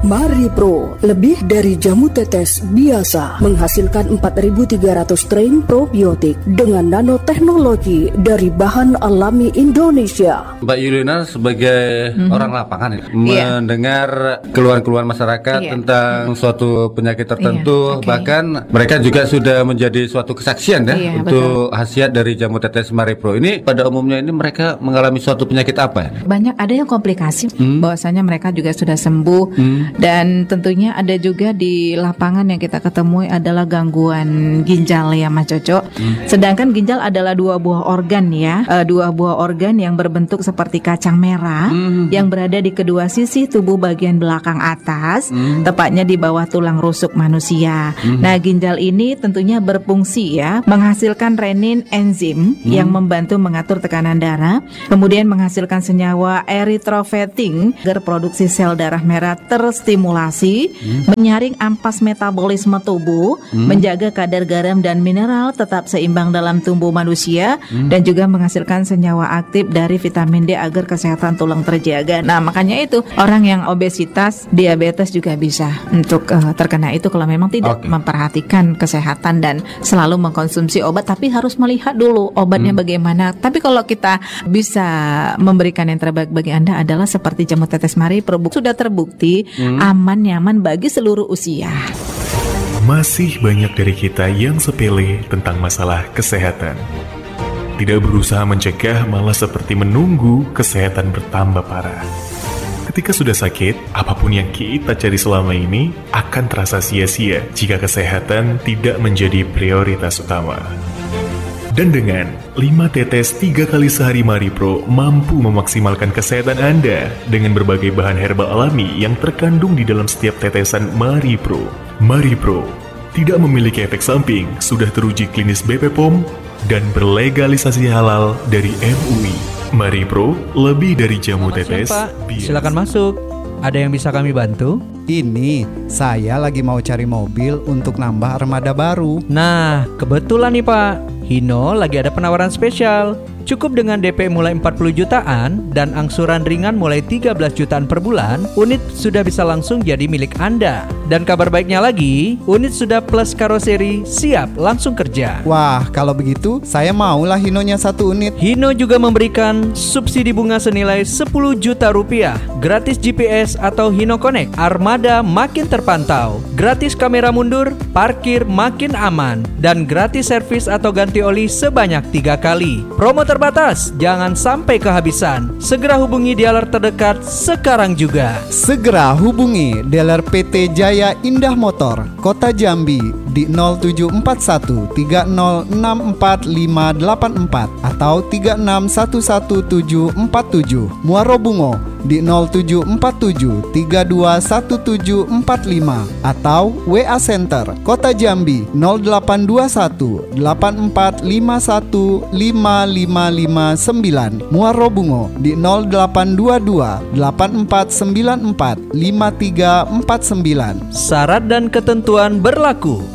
Mari Pro, lebih dari jamu tetes biasa, menghasilkan 4.300 strain probiotik dengan nanoteknologi dari bahan alami Indonesia. Mbak Yulina sebagai orang lapangan mendengar keluhan-keluhan masyarakat tentang suatu penyakit tertentu, bahkan mereka juga sudah menjadi suatu kesaksian untuk khasiat dari jamu tetes Mari Pro. Ini pada umumnya ini mereka mengalami suatu penyakit apa? Banyak, ada yang komplikasi, bahwasanya mereka juga sudah sembuh. Dan tentunya ada juga di lapangan yang kita ketemui adalah gangguan ginjal ya Mas Coco. Sedangkan ginjal adalah dua buah organ ya, dua buah organ yang berbentuk seperti kacang merah yang berada di kedua sisi tubuh bagian belakang atas, tepatnya di bawah tulang rusuk manusia. Nah, ginjal ini tentunya berfungsi ya, menghasilkan renin enzim yang membantu mengatur tekanan darah, kemudian menghasilkan senyawa erythropoietin agar produksi sel darah merah terstimulasi, menyaring ampas metabolisme tubuh, menjaga kadar garam dan mineral tetap seimbang dalam tubuh manusia, dan juga menghasilkan senyawa aktif dari vitamin D agar kesehatan tulang terjaga. Nah, makanya itu orang yang obesitas, diabetes juga bisa untuk terkena itu kalau memang tidak memperhatikan kesehatan dan selalu mengkonsumsi obat, tapi harus melihat dulu obatnya bagaimana. Tapi kalau kita bisa memberikan yang terbaik bagi Anda adalah seperti jamu tetes Mari Pro, sudah terbukti aman, nyaman bagi seluruh usia. Masih banyak dari kita yang sepele tentang masalah kesehatan. Tidak berusaha mencegah, malah seperti menunggu kesehatan bertambah parah. Ketika sudah sakit, apapun yang kita cari selama ini akan terasa sia-sia jika kesehatan tidak menjadi prioritas utama. Dan dengan 5 tetes 3 kali sehari Mari Pro mampu memaksimalkan kesehatan Anda dengan berbagai bahan herbal alami yang terkandung di dalam setiap tetesan Mari Pro. Mari Pro tidak memiliki efek samping, sudah teruji klinis BP POM, dan berlegalisasi halal dari MUI. Mari Pro, lebih dari jamu tetes. Pak, silakan masuk. Ada yang bisa kami bantu? Ini, saya lagi mau cari mobil untuk nambah armada baru. Nah, kebetulan nih Pak, Hino lagi ada penawaran spesial. Cukup dengan DP mulai 40 jutaan dan angsuran ringan mulai 13 jutaan per bulan, unit sudah bisa langsung jadi milik Anda. Dan kabar baiknya lagi, unit sudah plus karoseri, siap langsung kerja. Wah, kalau begitu saya maulah Hinonya 1 unit. Hino juga memberikan subsidi bunga senilai 10 juta rupiah, gratis GPS atau Hino Connect, armada makin terpantau, gratis kamera mundur, parkir makin aman, dan gratis servis atau ganti oli sebanyak 3 kali. Promo terbatas, jangan sampai kehabisan. Segera hubungi dealer terdekat sekarang juga. Segera hubungi dealer PT Jaya Indah Motor, Kota Jambi di 0741 3064 atau 36111747. Muarobungo di 0747 321745 atau WA Center Kota Jambi 0821 84515559. Muarobungo di 0822 8494 5349. Syarat dan ketentuan berlaku.